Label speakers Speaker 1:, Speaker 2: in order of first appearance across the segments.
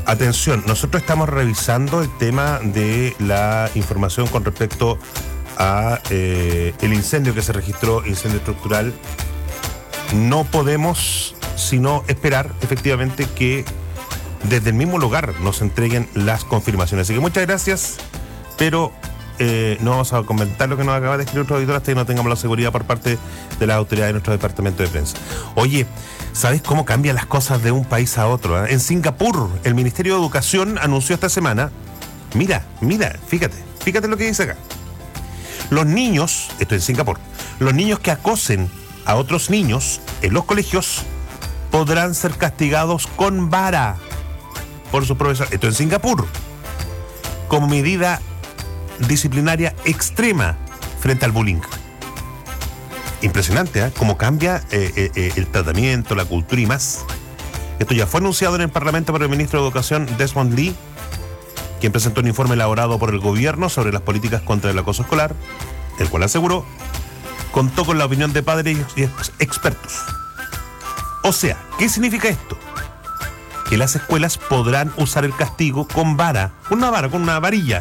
Speaker 1: Atención, nosotros estamos revisando el tema de la información con respecto a el incendio que se registró, incendio estructural. No podemos sino esperar efectivamente que desde el mismo lugar nos entreguen las confirmaciones. Así que muchas gracias, pero no vamos a comentar lo que nos acaba de escribir nuestro auditor hasta que no tengamos la seguridad por parte de las autoridades de nuestro departamento de prensa. Oye, ¿sabes cómo cambian las cosas de un país a otro? En Singapur, el Ministerio de Educación anunció esta semana, mira, fíjate lo que dice acá. Los niños, esto en Singapur, los niños que acosen a otros niños en los colegios podrán ser castigados con vara por sus profesores. Esto en Singapur, como medida disciplinaria extrema frente al bullying. Impresionante, ¿eh? Cómo cambia el tratamiento, la cultura y más. Esto ya fue anunciado en el Parlamento por el ministro de Educación, Desmond Lee, quien presentó un informe elaborado por el gobierno sobre las políticas contra el acoso escolar, el cual aseguró contó con la opinión de padres y expertos. O sea, ¿qué significa esto? Que las escuelas podrán usar el castigo con vara, con una varilla,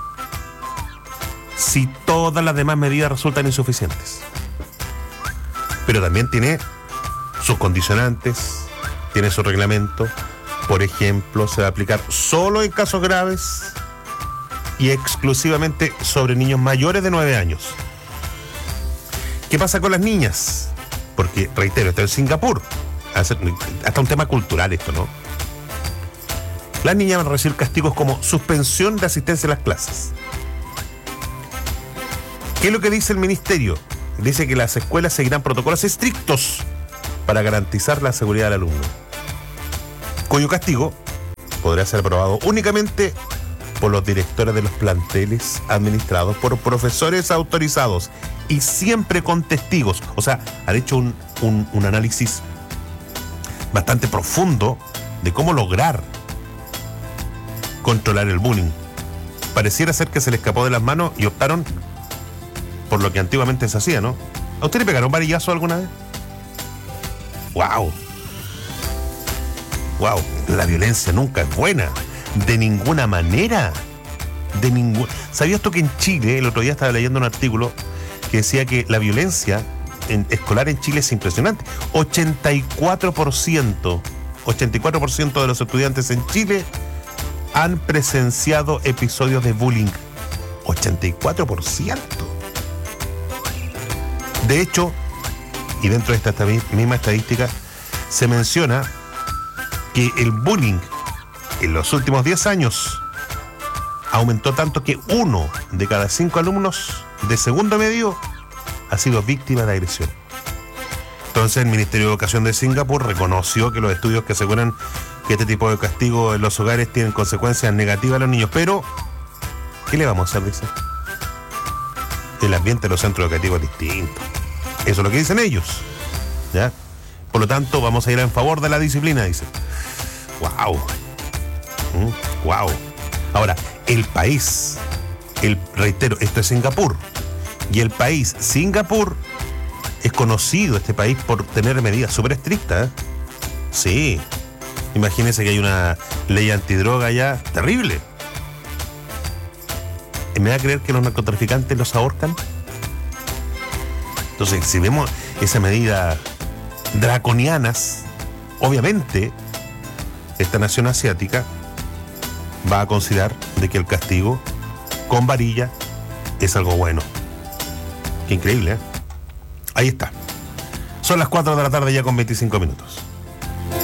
Speaker 1: si todas las demás medidas resultan insuficientes. Pero también tiene sus condicionantes, tiene su reglamento. Por ejemplo, se va a aplicar solo en casos graves y exclusivamente sobre niños mayores de 9 años. ¿Qué pasa con las niñas? Porque, reitero, esto es Singapur. Hasta un tema cultural esto, ¿no? Las niñas van a recibir castigos como suspensión de asistencia a las clases. ¿Qué es lo que dice el ministerio? Dice que las escuelas seguirán protocolos estrictos para garantizar la seguridad del alumno, cuyo castigo podrá ser aprobado únicamente por los directores de los planteles administrados por profesores autorizados y siempre con testigos. O sea, han hecho un análisis bastante profundo de cómo lograr controlar el bullying. Pareciera ser que se le escapó de las manos y optaron por lo que antiguamente se hacía, ¿no? ¿A usted le pegaron varillazo alguna vez? ¡Wow! ¡Wow! La violencia nunca es buena. De ninguna manera. ¿Sabías tú que en Chile, el otro día estaba leyendo un artículo que decía que la violencia escolar en Chile es impresionante? 84% de los estudiantes en Chile han presenciado episodios de bullying. 84%. De hecho, y dentro de esta misma estadística, se menciona que el bullying en los últimos 10 años aumentó tanto que 1 de cada 5 alumnos de segundo medio ha sido víctima de agresión. Entonces el Ministerio de Educación de Singapur reconoció que los estudios que aseguran que este tipo de castigo en los hogares tienen consecuencias negativas a los niños. Pero, ¿qué le vamos a hacer? Dice. El ambiente de los centros educativos es distinto. Eso es lo que dicen ellos, ¿ya? Por lo tanto, vamos a ir en favor de la disciplina, dice. ¡Wow! ¡Wow! Ahora, el país, reitero, esto es Singapur, y el país, Singapur, es conocido, este país, por tener medidas súper estrictas, ¿eh? Sí. Imagínense que hay una ley antidroga allá terrible. ¿Me va a creer que los narcotraficantes los ahorcan? Entonces, si vemos esas medidas draconianas, obviamente esta nación asiática va a considerar de que el castigo con varilla es algo bueno. Qué increíble, ¿eh? Ahí está. Son las 4 de la tarde ya con 25 minutos.